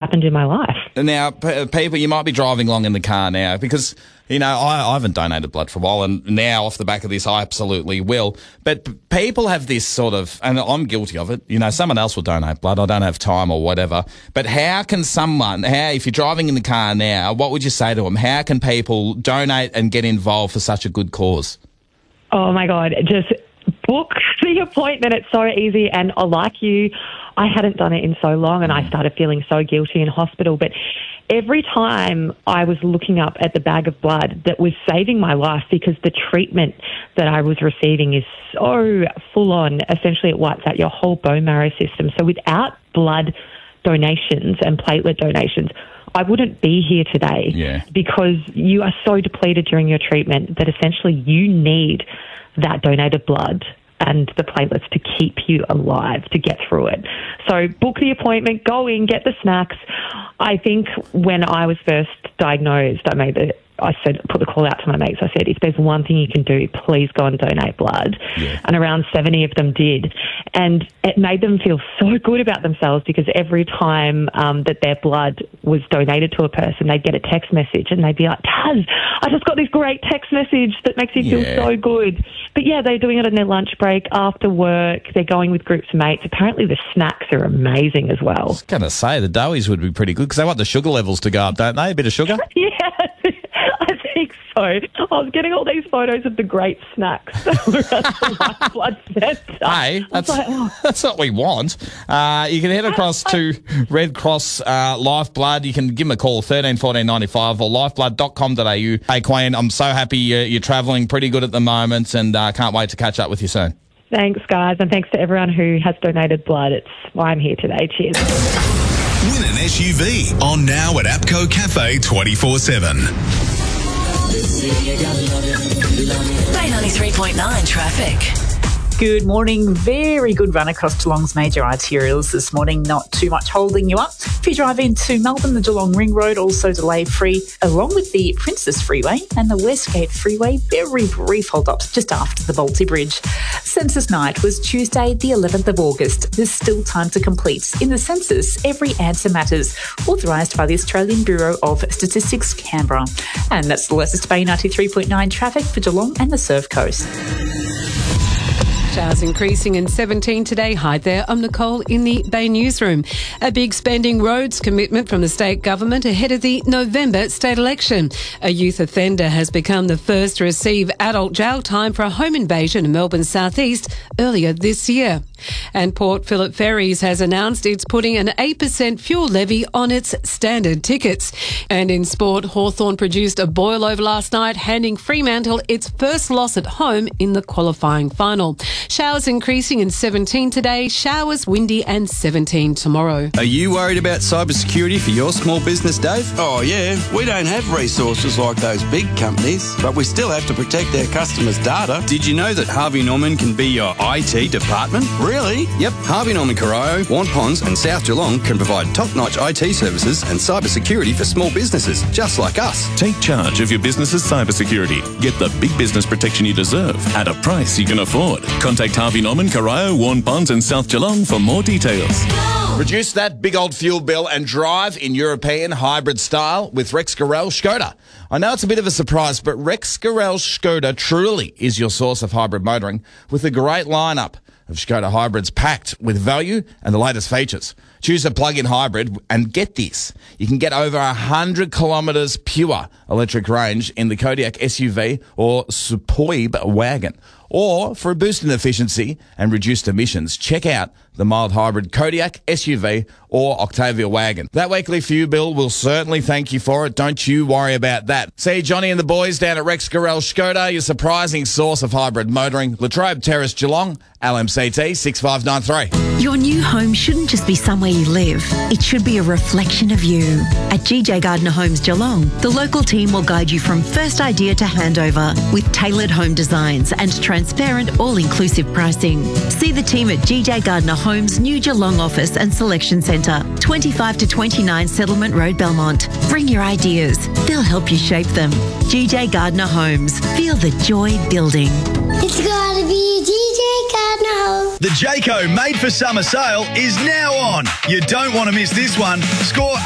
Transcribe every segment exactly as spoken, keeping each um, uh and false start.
happened in my life. Now, p- people, you might be driving along in the car now because, you know, I, I haven't donated blood for a while, and now off the back of this, I absolutely will. But p- people have this sort of, and I'm guilty of it, you know, someone else will donate blood. I don't have time or whatever. But how can someone, how if you're driving in the car now, what would you say to them? How can people donate and get involved for such a good cause? Oh, my God. Just book the appointment. It's so easy. And like you, I hadn't done it in so long, and I started feeling so guilty in hospital. But every time I was looking up at the bag of blood that was saving my life, because the treatment that I was receiving is so full on. Essentially, it wipes out your whole bone marrow system. So without blood donations and platelet donations, I wouldn't be here today. Yeah. Because you are so depleted during your treatment that essentially you need that donated blood and the platelets to keep you alive, to get through it. So book the appointment, go in, get the snacks. I think when I was first diagnosed, I made the I said, put the call out to my mates. I said, if there's one thing you can do, please go and donate blood. Yeah. And around seventy of them did. And it made them feel so good about themselves, because every time um, that their blood was donated to a person, they'd get a text message and they'd be like, Taz, I just got this great text message that makes me feel Yeah. so good. But yeah, they're doing it on their lunch break, after work. They're going with groups of mates. Apparently the snacks are amazing as well. I was going to say, the doughies would be pretty good because they want the sugar levels to go up, don't they? A bit of sugar? Yeah. I think so. I was getting all these photos of the great snacks that were at the Lifeblood Centre. Hey, that's, like, oh. that's what we want. Uh, you can head across to Red Cross uh, Lifeblood. You can give them a call, thirteen fourteen ninety-five, or lifeblood dot com dot a u. Hey, Queen, I'm so happy you're, you're travelling pretty good at the moment, and uh, can't wait to catch up with you soon. Thanks, guys, and thanks to everyone who has donated blood. It's why I'm here today. Cheers. Win an S U V on now at APCO Cafe twenty-four seven. Bay ninety-three point nine traffic. Good morning. Very good run across Geelong's major arterials this morning. Not too much holding you up. If you drive into Melbourne, the Geelong Ring Road also delay free, along with the Princess Freeway and the Westgate Freeway. Very brief hold-ups just after the Balti Bridge. Census night was Tuesday, the eleventh of August. There's still time to complete. In the census, every answer matters. Authorised by the Australian Bureau of Statistics, Canberra. And that's the latest Bay ninety-three point nine traffic for Geelong and the Surf Coast. Showers increasing in seventeen today. Hi there, I'm Nicole in the Bay Newsroom. A big spending roads commitment from the state government ahead of the November state election. A youth offender has become the first to receive adult jail time for a home invasion in Melbourne's southeast earlier this year. And Port Phillip Ferries has announced it's putting an eight percent fuel levy on its standard tickets. And in sport, Hawthorn produced a boil-over last night, handing Fremantle its first loss at home in the qualifying final. Showers increasing in seventeen today, showers windy and seventeen tomorrow. Are you worried about cybersecurity for your small business, Dave? Oh, yeah. We don't have resources like those big companies, but we still have to protect our customers' data. Did you know that Harvey Norman can be your I T department? Really? Yep. Harvey Norman Corio, Wanpons and South Geelong can provide top-notch I T services and cybersecurity for small businesses, just like us. Take charge of your business's cybersecurity. Get the big business protection you deserve at a price you can afford. Contact Harvey Norman, Corio, Wanpons and South Geelong for more details. Reduce that big old fuel bill and drive in European hybrid style with Rex Gorel Skoda. I know it's a bit of a surprise, but Rex Gorel Skoda truly is your source of hybrid motoring, with a great lineup of Skoda hybrids packed with value and the latest features. Choose a plug-in hybrid and get this. You can get over one hundred kilometres pure electric range in the Kodiaq S U V or Superb wagon. Or for a boost in efficiency and reduced emissions, check out the mild hybrid Kodiaq S U V or Octavia wagon. That weekly fuel bill will certainly thank you for it. Don't you worry about that. See Johnny and the boys down at Rex Gorel Skoda, your surprising source of hybrid motoring. Latrobe Terrace, Geelong, L M C T six five nine three. Your new home shouldn't just be somewhere you live. It should be a reflection of you. At G J Gardner Homes Geelong, the local team will guide you from first idea to handover with tailored home designs and transparent all-inclusive pricing. See the team at G J Gardner Homes' new Geelong office and selection centre, twenty-five to twenty-nine Settlement Road, Belmont. Bring your ideas. They'll help you shape them. G J Gardner Homes. Feel the joy building. It's gotta be G J Gardner Homes. The Jayco Made for Summer sale is now on. You don't want to miss this one. Score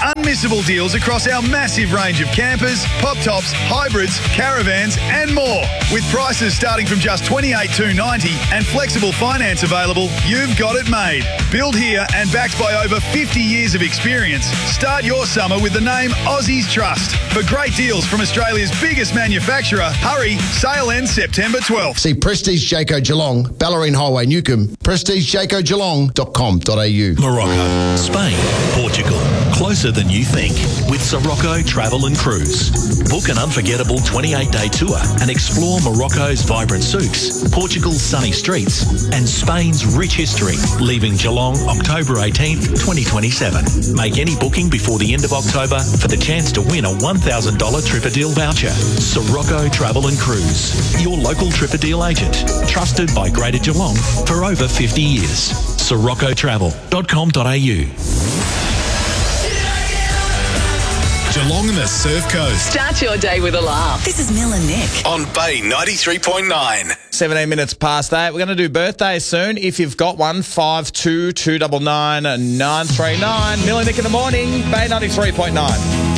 irresistible deals across our massive range of campers, pop tops, hybrids, caravans and more. With prices starting from just twenty-eight thousand two hundred ninety dollars and flexible finance available, you've got it made. Built here and backed by over fifty years of experience, start your summer with the name Aussies Trust. For great deals from Australia's biggest manufacturer, hurry, sale ends September twelfth. See Prestige Jayco Geelong, Ballerine Highway, Newcomb, prestige jayco geelong dot com dot a u. Morocco, Spain, Portugal, closer than you think with Sirocco Travel and Cruise. Book an unforgettable twenty-eight day tour and explore Morocco's vibrant souks, Portugal's sunny streets and Spain's rich history, leaving Geelong October eighteenth, twenty twenty-seven. Make any booking before the end of October for the chance to win a one thousand dollars Tripadeal voucher. Sirocco Travel and Cruise, your local Tripadeal agent, trusted by Greater Geelong for over fifty years. Sirocco Travel dot com dot a u. Geelong and the Surf Coast. Start your day with a laugh. This is Mel and Nick. On Bay ninety-three point nine. seventeen minutes past eight. We're going to do birthdays soon. If you've got one, five two two nine nine nine three nine. Mill and Nick in the morning, Bay ninety-three point nine.